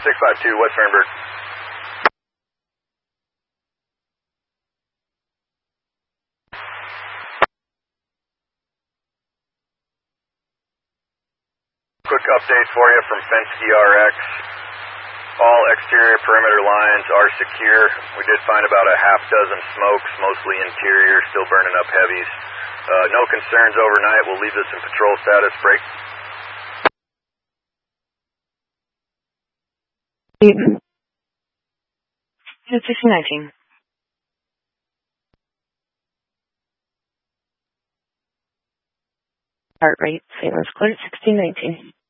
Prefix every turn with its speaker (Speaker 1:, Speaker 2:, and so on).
Speaker 1: 652 West Fernberg. Quick update for you from Fensky RX. All exterior perimeter lines are secure. We did find about a half dozen smokes, mostly interior, still burning up heavies. No concerns overnight. We'll leave this in patrol status. Break.
Speaker 2: It's 1619. Heart rate, St. Louis Clear, 1619.